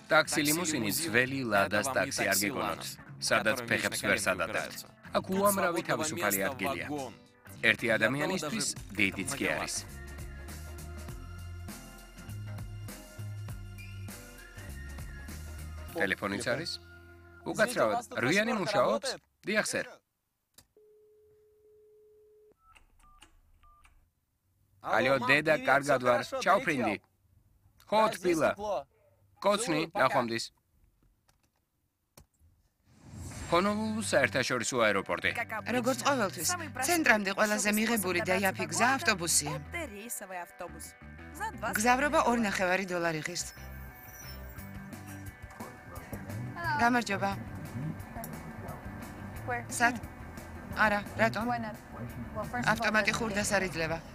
ტაქსი ლიმუსინი ძველი ლადას ტაქსი არ გეკონოთ, სადაც ფეხებს ვერ სადადებთ. აქ უამრავი თავისუფალი ადგილია. ერთი ადამიანისთვის დიდიც კი არის. ტელეფონიც არის? უკაცრავად, რვიანი მუშაობს? დიახ, სერ. ალო, დედა, კარგად ვარ. ჩაო, ფრინდი. ხო, თბილა. კოცნი, ნახვამდის. ჰონოლულუს საერთაშორისო აეროპორტი. როგორც ყოველთვის, ცენტრამდე ყველაზე მიღებული და იაფი გზა ავტობუსია. გზავრობა $2.5 ღირს. გამარჯობა. სად? არა, რატომ? ავტომატი ხურდას არ იძლევა.